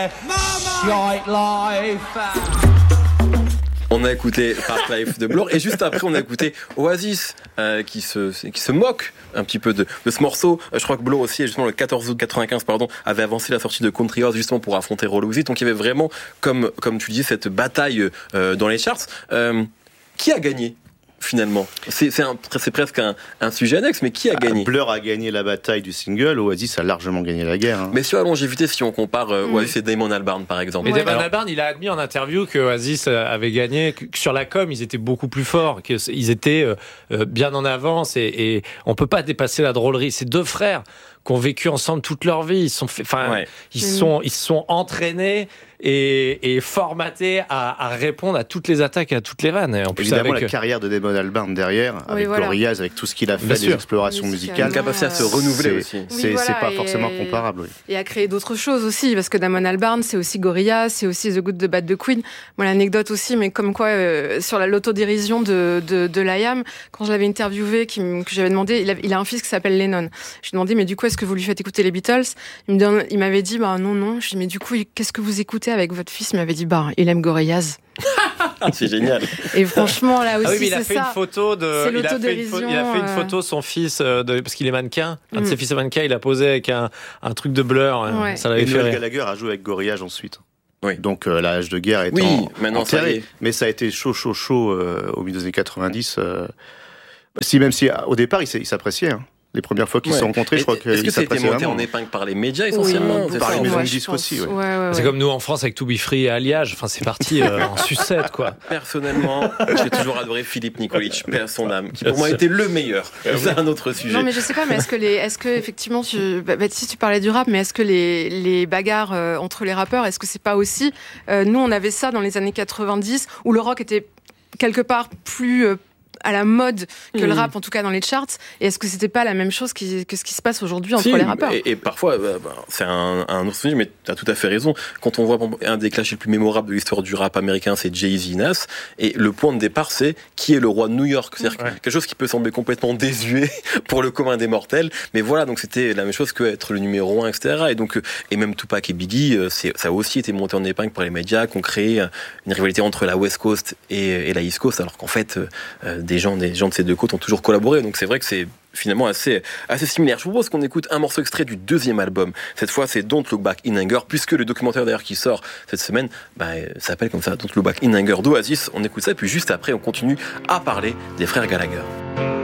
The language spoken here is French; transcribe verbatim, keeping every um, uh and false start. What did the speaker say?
On a écouté Park Life de Blur et juste après on a écouté Oasis euh, qui se qui se moque un petit peu de, de ce morceau. Euh, je crois que Blur aussi justement le quatorze août quatre-vingt-quinze pardon avait avancé la sortie de Country House justement pour affronter Roll With It. Donc il y avait vraiment comme comme tu disais cette bataille euh, dans les charts. Euh, qui a gagné? Finalement, c'est, c'est, un, c'est presque un, un sujet annexe, mais qui a gagné? Blur a gagné la bataille du single, Oasis a largement gagné la guerre. Hein. Mais sur la longévité, si on compare euh, mm. Oasis et Damon Albarn, par exemple. Mais ouais. Damon Albarn, il a admis en interview que Oasis avait gagné, que sur la com, ils étaient beaucoup plus forts, qu'ils étaient euh, bien en avance, et, et on peut pas dépasser la drôlerie. Ces deux frères qui ont vécu ensemble toute leur vie, ils sont, enfin, ouais. ils mm. sont, ils sont entraînés et, et formatés à, à répondre à toutes les attaques et à toutes les vannes. Et en plus, évidemment, avec... la carrière de Damon Albarn derrière, oui, avec voilà. Gorillaz, avec tout ce qu'il a fait, des explorations musicales, une capacité à se renouveler c'est, aussi. C'est, oui, voilà, c'est pas forcément et, comparable. Oui. Et à créer d'autres choses aussi, parce que Damon Albarn, c'est aussi Gorillaz, c'est aussi The Good, The Bad, The Queen. Moi, l'anecdote aussi, mais comme quoi, euh, sur la, l'autodérision de, de, de l'I A M, quand je l'avais interviewé, qui, que j'avais demandé, il a, il a un fils qui s'appelle Lennon. Je lui ai demandé, mais du coup, est-ce que vous lui faites écouter les Beatles? Il, me donne, il m'avait dit, bah non, non. Je lui ai dit, mais du coup, qu'est-ce que vous écoutez avec votre fils? Il m'avait dit, bah, il aime Gorillaz. C'est génial. Et franchement, là aussi, ah oui, mais il a c'est fait ça. Une photo de, c'est il, a fait une photo, il a fait une photo, son fils, de, parce qu'il est mannequin. Un mm. de ses fils est mannequin, il a posé avec un, un truc de Blur. Ouais. Ça l'avait et fait Noel rire. Gallagher a joué avec Gorillaz ensuite. Oui. Donc euh, la hache de guerre est oui, en, maintenant enterrée. Ça y est. Mais ça a été chaud, chaud, chaud euh, au milieu des années quatre-vingt-dix. Euh, si, même si au départ, il s'appréciait. Hein. Les premières fois qu'ils ouais. se sont rencontrés, je crois qu'ils Est-ce que ça a été monté vraiment. en épingle par les médias essentiellement? Oui, par les maisons de disques aussi. Ouais. Ouais, ouais, ouais. C'est comme nous en France avec To Be Free et Alliage. Enfin, c'est parti euh, en sucette, quoi. Personnellement, j'ai toujours adoré Philippe Nikolic, paix à son âme, qui pour moi était le meilleur. C'est un autre sujet. Non, mais je sais pas, mais est-ce que les, est-ce que effectivement, tu, Baptiste, tu parlais du rap, mais est-ce que les, les bagarres euh, entre les rappeurs, est-ce que c'est pas aussi, euh, nous on avait ça dans les années quatre-vingt-dix où le rock était quelque part plus euh, à la mode que mmh. le rap, en tout cas dans les charts. Et est-ce que c'était pas la même chose qui, que ce qui se passe aujourd'hui entre si, les rappeurs? et, et parfois, bah, bah, c'est un, un autre sujet, mais tu as tout à fait raison. Quand on voit un des clashs les plus mémorables de l'histoire du rap américain, c'est Jay-Z Nas. Et le point de départ, c'est qui est le roi de New York. C'est-à-dire ouais. quelque chose qui peut sembler complètement désuet pour le commun des mortels. Mais voilà, donc c'était la même chose que être le numéro un, et cetera. Et donc, et même Tupac et Biggie, c'est, ça a aussi été monté en épingle par les médias, qui ont créé une rivalité entre la West Coast et, et la East Coast, alors qu'en fait, euh, des gens, des gens de ces deux côtes ont toujours collaboré, donc c'est vrai que c'est finalement assez, assez similaire. Je vous propose qu'on écoute un morceau extrait du deuxième album. Cette fois, c'est Don't Look Back in Anger, puisque le documentaire d'ailleurs qui sort cette semaine bah, s'appelle comme ça, Don't Look Back in Anger d'Oasis. On écoute ça, et puis juste après, on continue à parler des frères Gallagher.